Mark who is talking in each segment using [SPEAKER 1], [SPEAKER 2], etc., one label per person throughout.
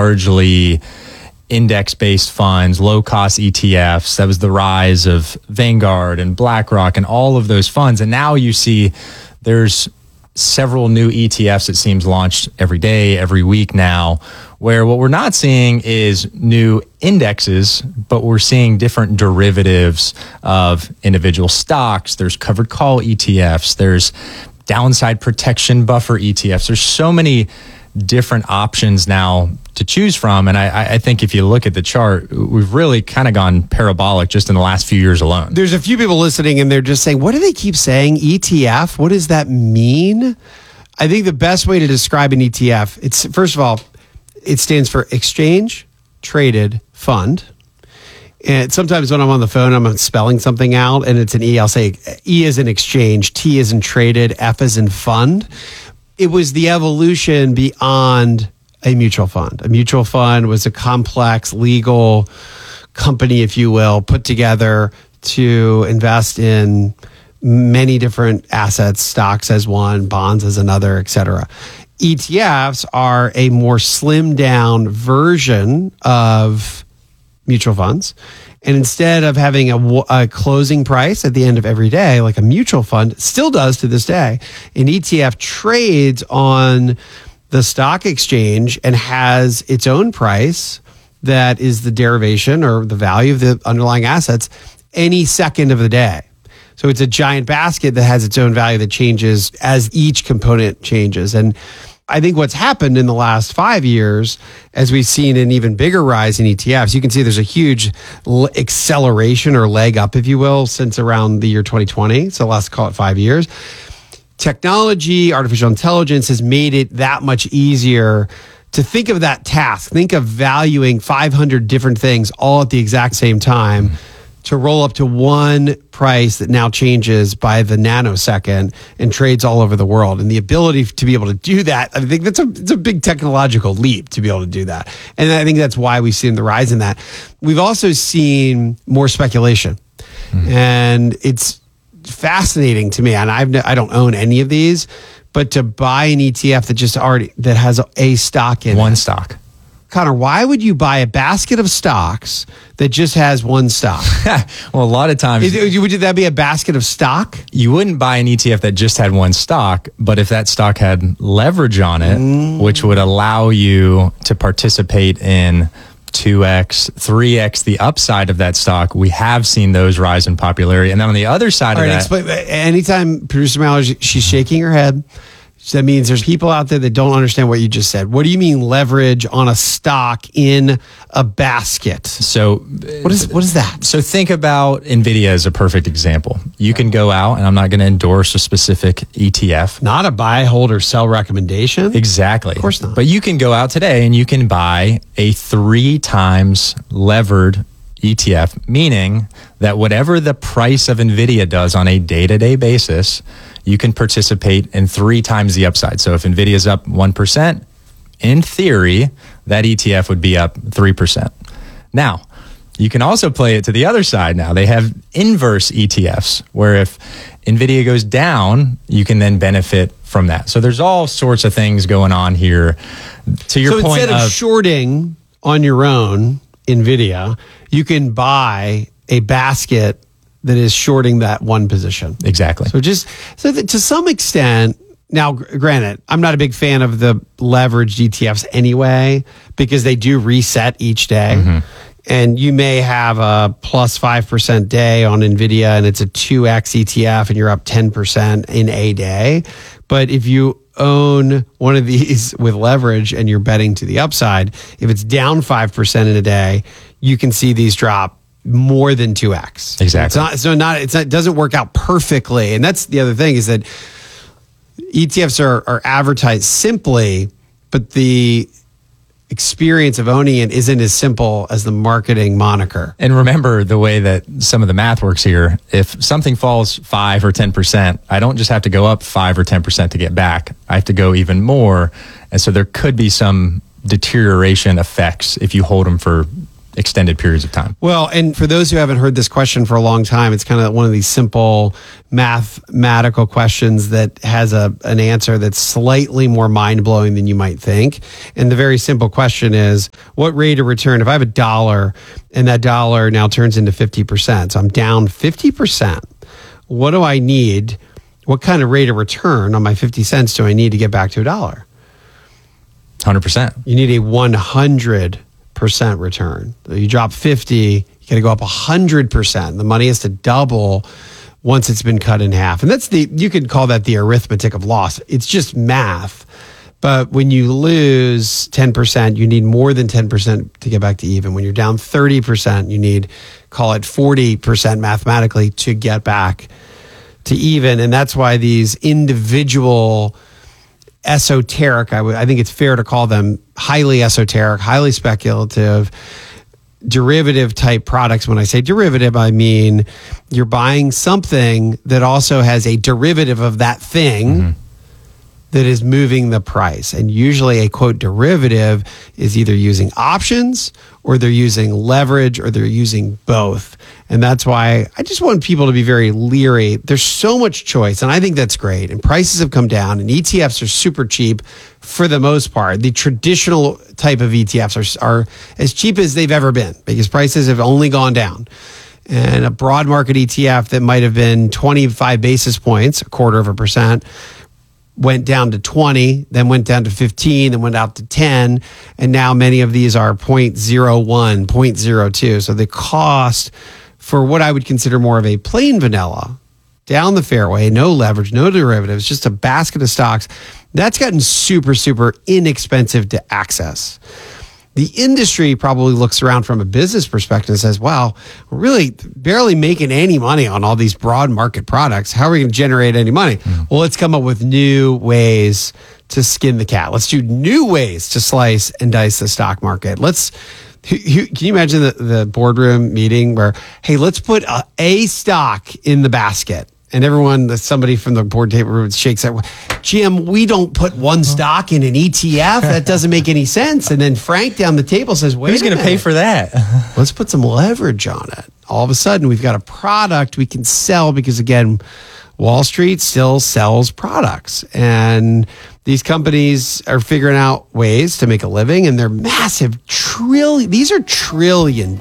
[SPEAKER 1] largely index-based funds, low-cost ETFs. That was the rise of Vanguard and BlackRock and all of those funds. And now you see there's several new ETFs, it seems, launched every day, every week now, where what we're not seeing is new indexes, but we're seeing different derivatives of individual stocks. There's covered call ETFs. There's downside protection buffer ETFs. There's so many different options now to choose from. And I think if you look at the chart, we've really kind of gone parabolic just in the last few years alone.
[SPEAKER 2] There's a few people listening and they're just saying, what do they keep saying? ETF? What does that mean? I think the best way to describe an ETF, it's first of all, it stands for Exchange Traded Fund. And sometimes when I'm on the phone, I'm spelling something out and it's an E. I'll say E is in exchange, T is in traded, F is in fund. It was the evolution beyond a mutual fund. A mutual fund was a complex legal company, if you will, put together to invest in many different assets, stocks as one, bonds as another, et cetera. ETFs are a more slimmed down version of mutual funds. And instead of having a closing price at the end of every day, like a mutual fund still does to this day, an ETF trades on the stock exchange and has its own price that is the derivation or the value of the underlying assets any second of the day. So it's a giant basket that has its own value that changes as each component changes. And I think what's happened in the last 5 years, as we've seen an even bigger rise in ETFs, you can see there's a huge acceleration or leg up, if you will, since around the year 2020. So let's call it 5 years. Technology, artificial intelligence has made it that much easier to think of that task. Think of valuing 500 different things all at the exact same time to roll up to one price that now changes by the nanosecond and trades all over the world. And the ability to be able to do that, I think it's a big technological leap to be able to do that. And I think that's why we've seen the rise in that. We've also seen more speculation. And it's fascinating to me. And I don't own any of these, but to buy an ETF that has a stock in
[SPEAKER 1] one
[SPEAKER 2] it.
[SPEAKER 1] stock.
[SPEAKER 2] Connor, why would you buy a basket of stocks that just has one stock?
[SPEAKER 1] Well, a lot of times...
[SPEAKER 2] Would that be a basket of stock?
[SPEAKER 1] You wouldn't buy an ETF that just had one stock, but if that stock had leverage on it, which would allow you to participate in 2x, 3x the upside of that stock, we have seen those rise in popularity. And then on the other side of that...
[SPEAKER 2] Anytime producer Mallory, she's shaking her head, that means there's people out there that don't understand what you just said. What do you mean leverage on a stock in a basket?
[SPEAKER 1] So
[SPEAKER 2] what is that?
[SPEAKER 1] So think about NVIDIA as a perfect example. You can go out, and I'm not going to endorse a specific ETF.
[SPEAKER 2] Not a buy, hold, or sell recommendation?
[SPEAKER 1] Exactly.
[SPEAKER 2] Of course not.
[SPEAKER 1] But you can go out today and you can buy a 3 times levered ETF, meaning that whatever the price of NVIDIA does on a day-to-day basis, you can participate in 3 times the upside. So if NVIDIA is up 1%, in theory, that ETF would be up 3%. Now, you can also play it to the other side now. They have inverse ETFs, where if NVIDIA goes down, you can then benefit from that. So there's all sorts of things going on here. To your point,
[SPEAKER 2] instead of shorting on your own NVIDIA, you can buy a basket that is shorting that one position.
[SPEAKER 1] Exactly.
[SPEAKER 2] So to some extent, now granted, I'm not a big fan of the leveraged ETFs anyway, because they do reset each day. And you may have a plus 5% day on NVIDIA and it's a 2X ETF and you're up 10% in a day. But if you own one of these with leverage and you're betting to the upside, if it's down 5% in a day, you can see these drop more than 2X.
[SPEAKER 1] Exactly.
[SPEAKER 2] It doesn't work out perfectly. And that's the other thing, is that ETFs are advertised simply, but the experience of owning it isn't as simple as the marketing moniker.
[SPEAKER 1] And remember the way that some of the math works here. If something falls 5 or 10%, I don't just have to go up 5 or 10% to get back. I have to go even more. And so there could be some deterioration effects if you hold them for extended periods of time.
[SPEAKER 2] Well, and for those who haven't heard this question for a long time, it's kind of one of these simple mathematical questions that has an answer that's slightly more mind-blowing than you might think. And the very simple question is, what rate of return, if I have $1 and that dollar now turns into 50%, so I'm down 50%, what do I need? What kind of rate of return on my 50 cents do I need to get back to $1?
[SPEAKER 1] 100%.
[SPEAKER 2] You need a 100% return. So you drop 50, you got to go up 100%. The money has to double once it's been cut in half. And you could call that the arithmetic of loss. It's just math. But when you lose 10%, you need more than 10% to get back to even. When you're down 30%, you need, call it 40% mathematically to get back to even. And that's why these individual esoteric, I think it's fair to call them highly esoteric, highly speculative, derivative type products. When I say derivative, I mean you're buying something that also has a derivative of that thing that is moving the price. And usually a quote derivative is either using options or they're using leverage or they're using both. And that's why I just want people to be very leery. There's so much choice, and I think that's great. And prices have come down, and ETFs are super cheap for the most part. The traditional type of ETFs are as cheap as they've ever been because prices have only gone down. And a broad market ETF that might have been 25 basis points, 0.25%, went down to 20, then went down to 15, then went out to 10. And now many of these are 0.01, 0.02. So the cost for what I would consider more of a plain vanilla, down the fairway, no leverage, no derivatives, just a basket of stocks, that's gotten super, super inexpensive to access. The industry probably looks around from a business perspective and says, wow, we're really barely making any money on all these broad market products. How are we going to generate any money? Well, let's come up with new ways to skin the cat. Let's do new ways to slice and dice the stock market. Can you imagine the boardroom meeting where, hey, let's put a stock in the basket? And somebody from the board table shakes that. Jim, we don't put one stock in an ETF. That doesn't make any sense. And then Frank down the table says, wait,
[SPEAKER 1] who's going to pay for that?
[SPEAKER 2] Let's put some leverage on it. All of a sudden, we've got a product we can sell because, again, Wall Street still sells products. And these companies are figuring out ways to make a living, and they're massive these are $1 trillion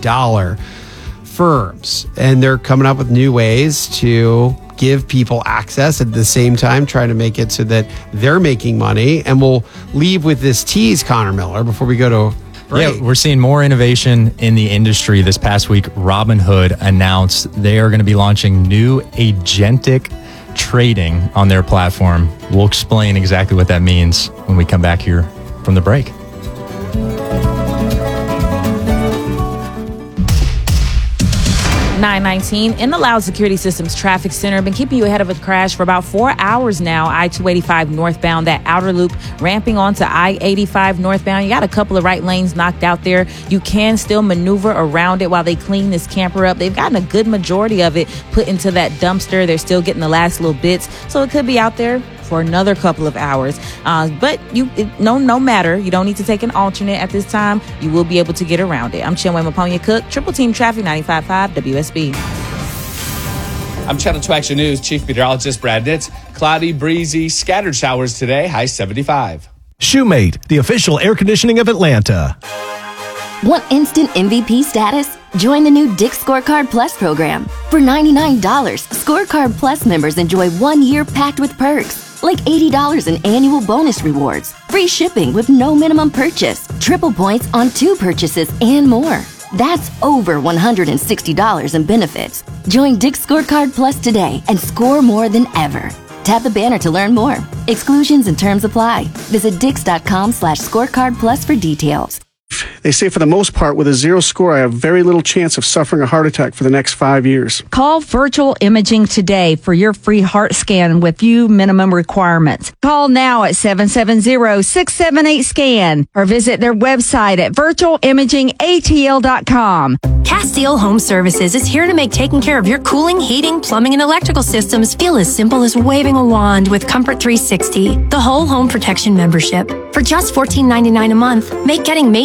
[SPEAKER 2] firms. And they're coming up with new ways to give people access at the same time, trying to make it so that they're making money. And we'll leave with this tease, Connor Miller, before we go to break.
[SPEAKER 1] Yeah, we're seeing more innovation in the industry. This past week, Robinhood announced they are going to be launching new agentic trading on their platform. We'll explain exactly what that means when we come back here from the break.
[SPEAKER 3] $9.19 in the Loud Security Systems Traffic Center. Been keeping you ahead of a crash for about 4 hours now. I-285 northbound, that outer loop ramping onto I-85 northbound. You got a couple of right lanes knocked out there. You can still maneuver around it while they clean this camper up. They've gotten a good majority of it put into that dumpster. They're still getting the last little bits, so it could be out there for another couple of hours. But no matter, you don't need to take an alternate at this time. You will be able to get around it. I'm Chinwe Maponya Cook, Triple Team Traffic 95.5 WSB.
[SPEAKER 4] I'm Channel 2 Action News Chief Meteorologist Brad Nitz. Cloudy, breezy, scattered showers today, high 75.
[SPEAKER 5] Shoemate, the official air conditioning of Atlanta.
[SPEAKER 6] Want instant MVP status? Join the new Dick's Scorecard Plus program. For $99, Scorecard Plus members enjoy 1 year packed with perks, like $80 in annual bonus rewards, free shipping with no minimum purchase, triple points on 2 purchases, and more. That's over $160 in benefits. Join Dick's Scorecard Plus today and score more than ever. Tap the banner to learn more. Exclusions and terms apply. Visit Dix.com/scorecard plus for details.
[SPEAKER 7] They say for the most part, with a 0 score, I have very little chance of suffering a heart attack for the next 5 years.
[SPEAKER 8] Call Virtual Imaging today for your free heart scan with few minimum requirements. Call now at 770-678-SCAN or visit their website at virtualimagingatl.com.
[SPEAKER 9] Castile Home Services is here to make taking care of your cooling, heating, plumbing, and electrical systems feel as simple as waving a wand with Comfort 360, the whole home protection membership. For just $14.99 a month, make getting maintenance, repair,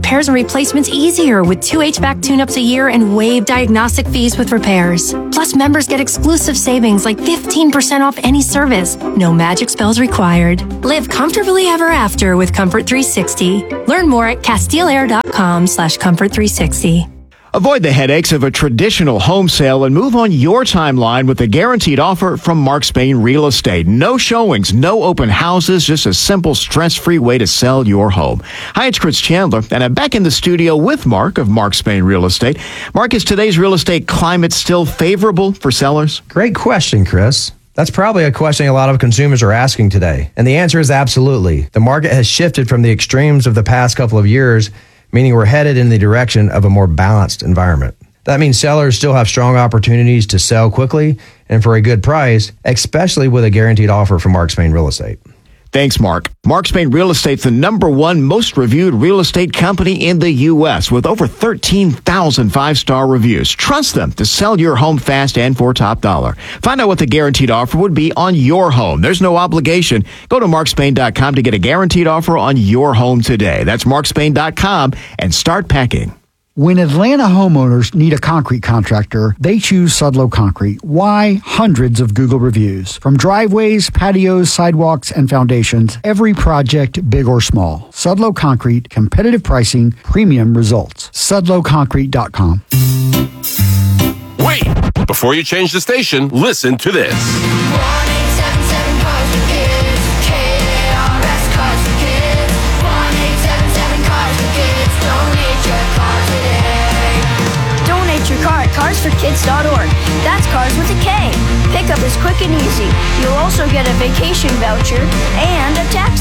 [SPEAKER 9] repairs and replacements easier with 2 HVAC tune-ups a year and waived diagnostic fees with repairs. Plus, members get exclusive savings like 15% off any service. No magic spells required. Live comfortably ever after with Comfort 360. Learn more at CastileAir.com/Comfort360.
[SPEAKER 10] Avoid the headaches of a traditional home sale and move on your timeline with a guaranteed offer from Mark Spain Real Estate. No showings, no open houses, just a simple, stress-free way to sell your home. Hi, it's Chris Chandler, and I'm back in the studio with Mark of Mark Spain Real Estate. Mark, is today's real estate climate still favorable for sellers?
[SPEAKER 11] Great question, Chris. That's probably a question a lot of consumers are asking today. And the answer is absolutely. The market has shifted from the extremes of the past couple of years, meaning we're headed in the direction of a more balanced environment. That means sellers still have strong opportunities to sell quickly and for a good price, especially with a guaranteed offer from Mark Spain Real Estate.
[SPEAKER 10] Thanks, Mark. Mark Spain Real Estate's the #1 most reviewed real estate company in the U.S. with over 13,000 five-star reviews. Trust them to sell your home fast and for top dollar. Find out what the guaranteed offer would be on your home. There's no obligation. Go to markspain.com to get a guaranteed offer on your home today. That's markspain.com and start packing.
[SPEAKER 12] When Atlanta homeowners need a concrete contractor, they choose Sudlow Concrete. Why? Hundreds of Google reviews. From driveways, patios, sidewalks, and foundations, every project, big or small. Sudlow Concrete, competitive pricing, premium results. SudlowConcrete.com.
[SPEAKER 13] Wait! Before you change the station, listen to this.
[SPEAKER 14] 1877 Cars for Kids. KARS Cars for Kids. 1877 Cars for Kids. Donate your car today.
[SPEAKER 15] Donate your car at carsforkids.org. That's cars with a K. Pickup is quick and easy. You'll also get a vacation voucher and a tax